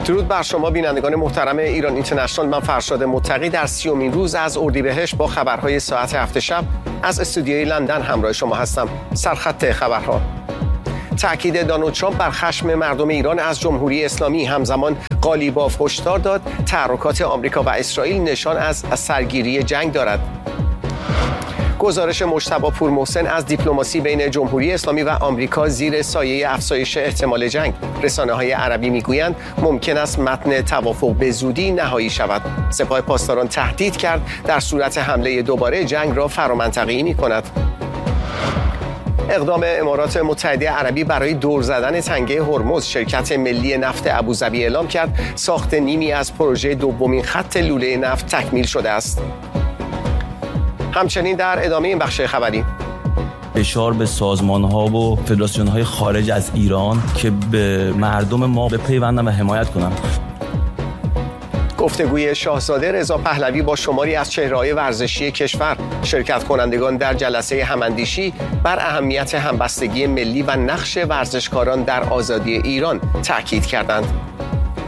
درود بر شما بینندگان محترم ایران اینترنشنال. من فرشاد متقی در 30مین روز از اردیبهشت با خبرهای ساعت 7 شب از استودیوی لندن همراه شما هستم. سرخط خبرها: تأکید دونالد ترامپ بر خشم مردم ایران از جمهوری اسلامی. همزمان قالیباف هشدار داد تحرکات آمریکا و اسرائیل نشان از سرگیری جنگ دارد. گزارش مجتبی پورمحسن از دیپلماسی بین جمهوری اسلامی و آمریکا زیر سایه افزایش احتمال جنگ. رسانه‌های عربی میگویند ممکن است متن توافق به زودی نهایی شود. سپاه پاسداران تهدید کرد در صورت حمله دوباره جنگ را فرامنطقه‌ای می‌کند. اقدام امارات متحده عربی برای دور زدن تنگه هرمز. شرکت ملی نفت ابوظبی اعلام کرد ساخت نیمی از پروژه دومین خط لوله نفت تکمیل شده است. همچنین در ادامه این بخش خبری فشار به سازمان‌ها و فدراسیون‌های خارج از ایران که به مردم ما بپیوندن و حمایت کنن. گفتگوی شاهزاده رضا پهلوی با شماری از چهره‌های ورزشی کشور. شرکت کنندگان در جلسه هماندیشی بر اهمیت همبستگی ملی و نقش ورزشکاران در آزادی ایران تأکید کردند.